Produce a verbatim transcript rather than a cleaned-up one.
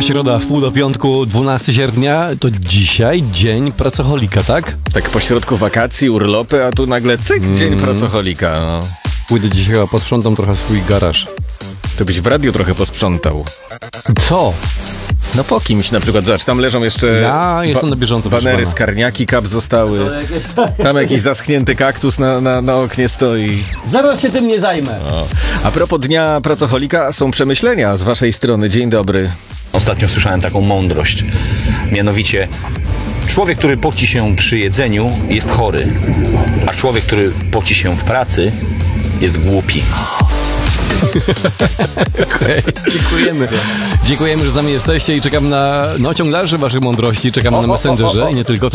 Środa, w pół do piątku, dwunastego sierpnia, to dzisiaj dzień pracoholika, tak? Tak po środku wakacji, urlopy, a tu nagle cyk, mm. dzień pracoholika. No. Pójdę dzisiaj chyba posprzątam trochę swój garaż. To byś w radiu trochę posprzątał. Co? No po kimś na przykład, zobacz, tam leżą jeszcze Ja jestem na bieżąco. banery, skarniaki, kap zostały. Tam jakiś zaschnięty kaktus na, na, na oknie stoi. Zaraz się tym nie zajmę. O. A propos Dnia Pracoholika, są przemyślenia z waszej strony. Dzień dobry. Ostatnio słyszałem taką mądrość. Mianowicie, człowiek, który poci się przy jedzeniu, jest chory, a człowiek, który poci się w pracy, jest głupi. Okay, dziękujemy. Dziękujemy, że z nami jesteście i czekam na no, ciąg dalszy waszych mądrości. Czekam na Messengerze i nie tylko.